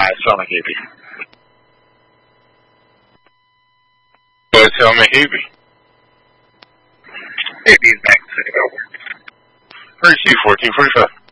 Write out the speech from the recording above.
Selma Hebe. Selma Hebe. Hebe's back to the over. Receive 1445.